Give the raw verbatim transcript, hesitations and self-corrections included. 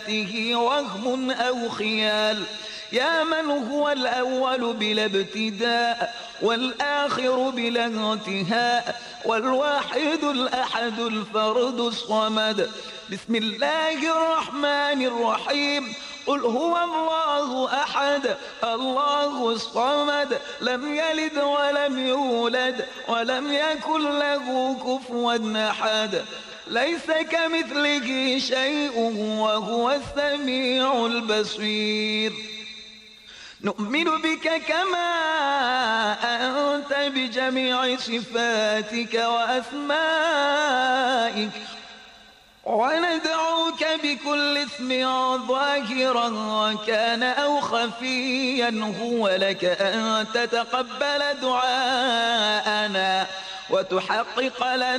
وهم أو خيال، يا من هو الأول بلا ابتداء والآخر بلا انتهاء والواحد الأحد الفرد الصمد. بسم الله الرحمن الرحيم. قل هو الله أحد الله الصمد لم يلد ولم يولد ولم يكن له كفوا أحد. ليس كمثله شيء وهو السميع البصير. نؤمن بك كما أنت بجميع صفاتك وأسمائك، وندعوك بكل اسم ظاهرا كان أو خفيا هو لك أن تتقبل دعاءنا وتحقق لنا